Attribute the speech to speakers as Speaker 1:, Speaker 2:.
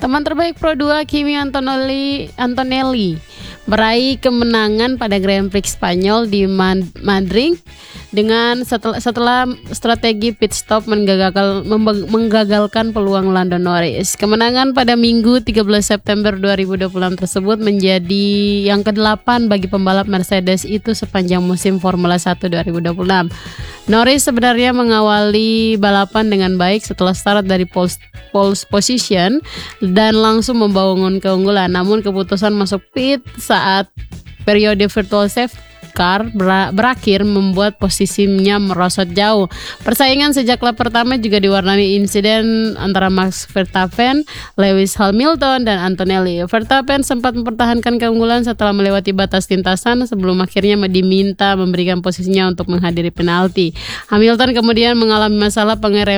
Speaker 1: Teman terbaik Pro 2 Kimi Antonelli meraih kemenangan pada Grand Prix Spanyol di Madrid dengan setelah strategi pit stop menggagalkan peluang Lando Norris. Kemenangan pada Minggu 13 September 2026 tersebut menjadi yang ke-8 bagi pembalap Mercedes itu sepanjang musim Formula 1 2026. Norris sebenarnya mengawali balapan dengan baik setelah start dari pole position dan langsung membangun keunggulan. Namun keputusan masuk pit saat periode virtual safety car berakhir membuat posisinya merosot jauh. Persaingan sejak lap pertama juga diwarnai insiden antara Max Verstappen, Lewis Hamilton, dan Antonelli. Verstappen sempat mempertahankan keunggulan setelah melewati batas lintasan sebelum akhirnya diminta memberikan posisinya untuk menghadiri penalti. Hamilton kemudian mengalami masalah pengereman